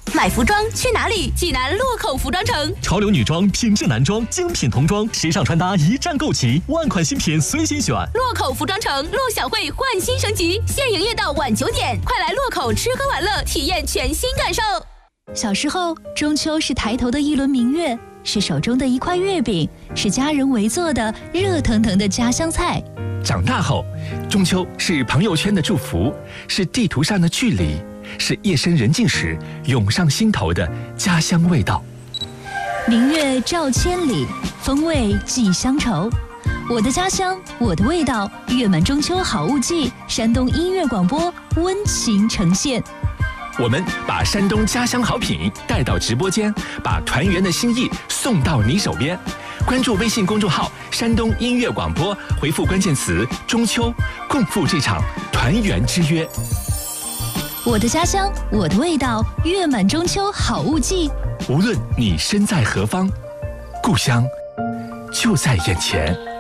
买服装去哪里？济南洛口服装城。 潮流女装、品质男装、精品童装，时尚穿搭一站购齐，万款新品随心选。 洛口服装城陆小慧焕新升级，现营业到晚9点，快来洛口吃喝玩乐，体验全新感受。 小时候，中秋是抬头的一轮明月，是手中的一块月饼，是家人围坐的热腾腾的家乡菜。 长大后，中秋是朋友圈的祝福，是地图上的距离，是夜深人静时涌上心头的家乡味道。 明月照千里，风味寄乡愁。我的家乡，我的味道，月满中秋好物季，山东音乐广播温情呈现。 我们把山东家乡好品带到直播间，把团圆的心意送到你手边。关注微信公众号山东音乐广播，回复关键词中秋，共赴这场团圆之约。 我的家乡，我的味道，月满中秋好物季。 无论你身在何方，故乡就在眼前。